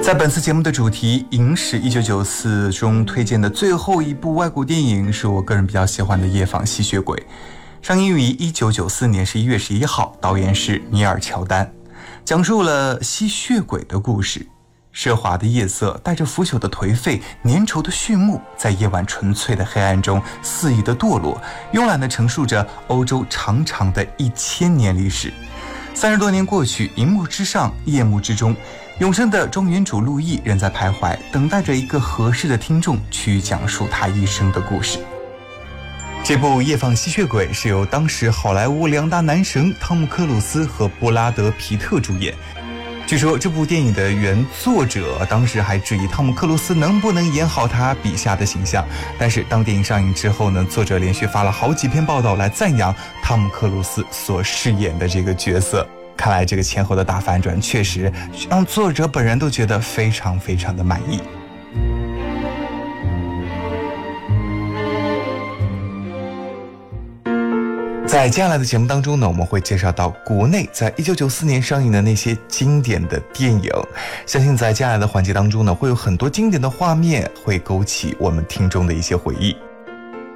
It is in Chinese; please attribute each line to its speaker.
Speaker 1: 在本次节目的主题影史1994中推荐的最后一部外国电影是我个人比较喜欢的《夜访吸血鬼》，上映于1994年11月11号，导演是尼尔·乔丹，讲述了吸血鬼的故事。奢华的夜色，带着腐朽的颓废，粘稠的序幕，在夜晚纯粹的黑暗中肆意的堕落，慵懒地陈述着欧洲长长的1000年历史。30多年过去，荧幕之上，夜幕之中，永生的庄园主路易仍在徘徊，等待着一个合适的听众去讲述他一生的故事。这部《夜访吸血鬼》是由当时好莱坞2大男神汤姆·克鲁斯和布拉德·皮特主演。据说这部电影的原作者当时还质疑汤姆·克鲁斯能不能演好他笔下的形象，但是当电影上映之后呢，作者连续发了好几篇报道来赞扬汤姆·克鲁斯所饰演的这个角色。看来这个前后的大反转确实让作者本人都觉得非常非常的满意。在接下来的节目当中呢，我们会介绍到国内在1994年上映的那些经典的电影，相信在接下来的环节当中呢，会有很多经典的画面会勾起我们听众的一些回忆。